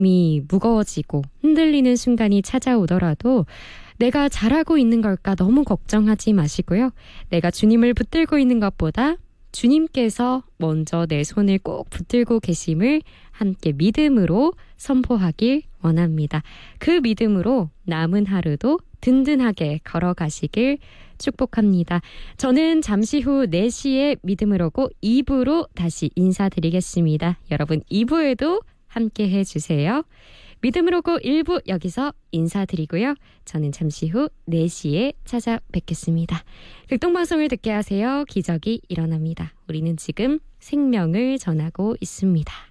마음이 무거워지고 흔들리는 순간이 찾아오더라도 내가 잘하고 있는 걸까 너무 걱정하지 마시고요. 내가 주님을 붙들고 있는 것보다 주님께서 먼저 내 손을 꼭 붙들고 계심을 함께 믿음으로 선포하길 원합니다. 그 믿음으로 남은 하루도 든든하게 걸어가시길 축복합니다. 저는 잠시 후 4시에 믿음을 오고 2부로 다시 인사드리겠습니다. 여러분 2부에도 함께 해주세요. 믿음을 오고 1부 여기서 인사드리고요. 저는 잠시 후 4시에 찾아뵙겠습니다. 극동방송을 듣게 하세요. 기적이 일어납니다. 우리는 지금 생명을 전하고 있습니다.